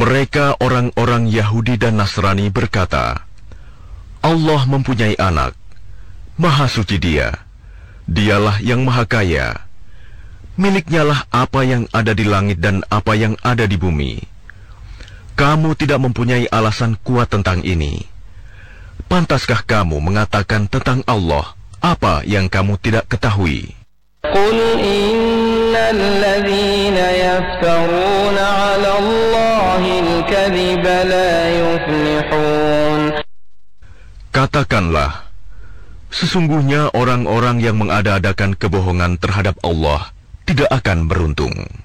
Mereka orang-orang Yahudi dan Nasrani berkata, Allah mempunyai anak, Maha Suci Dia, Dialah yang Maha Kaya. Miliknyalah apa yang ada di langit dan apa yang ada di bumi. Kamu tidak mempunyai alasan kuat tentang ini. Pantaskah kamu mengatakan tentang Allah apa yang kamu tidak ketahui? Qul innal ladzina yaftaruna 'ala Allahil kadhiba la yuflihun. Katakanlah, sesungguhnya orang-orang yang mengada-adakan kebohongan terhadap Allah tidak akan beruntung.